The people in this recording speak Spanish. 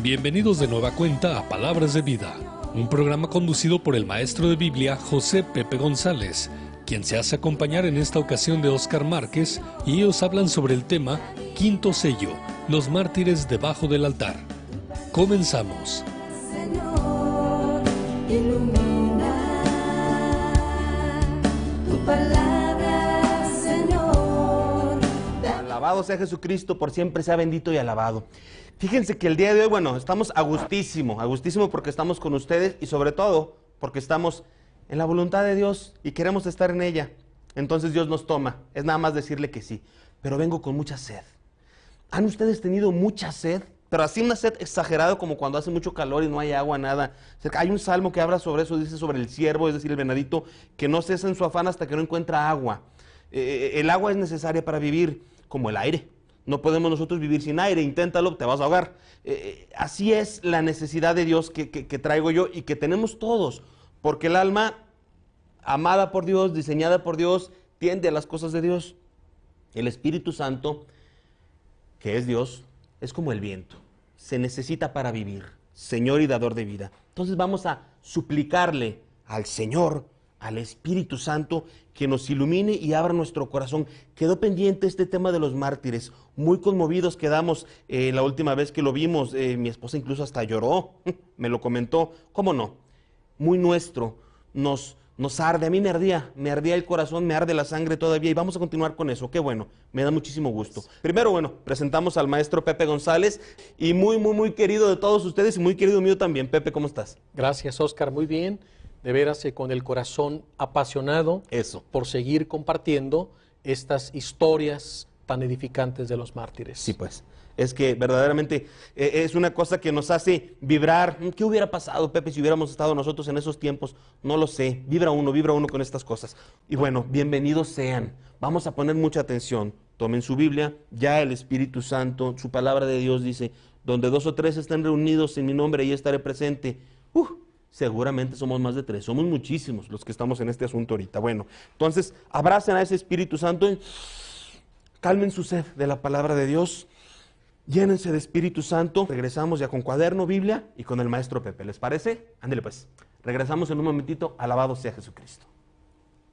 Bienvenidos de nueva cuenta a Palabras de Vida, un programa conducido por el maestro de Biblia José Pepe González, quien se hace acompañar en esta ocasión de Óscar Márquez, y ellos hablan sobre el tema Quinto Sello, los mártires debajo del altar. Comenzamos. Señor, ilumina tu palabra, Señor. Alabado sea Jesucristo, por siempre sea bendito y alabado. Fíjense que el día de hoy, bueno, estamos a gustísimo porque estamos con ustedes y sobre todo porque estamos en la voluntad de Dios y queremos estar en ella. Entonces Dios nos toma, es nada más decirle que sí, pero vengo con mucha sed. ¿Han ustedes tenido mucha sed? Pero así una sed exagerada como cuando hace mucho calor y no hay agua, nada. Hay un salmo que habla sobre eso, dice sobre el ciervo, es decir, el venadito, que no cesa en su afán hasta que no encuentra agua. El agua es necesaria para vivir, como el aire. No podemos nosotros vivir sin aire, inténtalo, te vas a ahogar. Así es la necesidad de Dios que traigo yo y que tenemos todos, porque el alma, amada por Dios, diseñada por Dios, tiende a las cosas de Dios. El Espíritu Santo, que es Dios, es como el viento, se necesita para vivir, Señor y dador de vida. Entonces vamos a suplicarle al Señor, al Espíritu Santo, que nos ilumine y abra nuestro corazón. Quedó pendiente este tema de los mártires, muy conmovidos quedamos la última vez que lo vimos, mi esposa incluso hasta lloró, me lo comentó, ¿cómo no? Muy nuestro, nos arde, a mí me ardía el corazón, me arde la sangre todavía y vamos a continuar con eso, qué bueno, me da muchísimo gusto. Primero, bueno, presentamos al maestro Pepe González y muy querido de todos ustedes y muy querido mío también. Pepe, ¿cómo estás? Gracias, Óscar, muy bien. De veras, con el corazón apasionado por seguir compartiendo estas historias tan edificantes de los mártires. Sí, pues, es que verdaderamente es una cosa que nos hace vibrar. ¿Qué hubiera pasado, Pepe, si hubiéramos estado nosotros en esos tiempos? No lo sé, vibra uno con estas cosas. Y bueno, bienvenidos sean. Vamos a poner mucha atención. Tomen su Biblia, ya el Espíritu Santo, su palabra de Dios dice, donde 2 o 3 estén reunidos en mi nombre, ahí estaré presente. Seguramente somos más de 3, somos muchísimos los que estamos en este asunto ahorita. Bueno, entonces abracen a ese Espíritu Santo, calmen su sed de la palabra de Dios, llénense de Espíritu Santo. Regresamos ya con cuaderno, Biblia y con el maestro Pepe, ¿les parece? Ándele pues, regresamos en un momentito, alabado sea Jesucristo.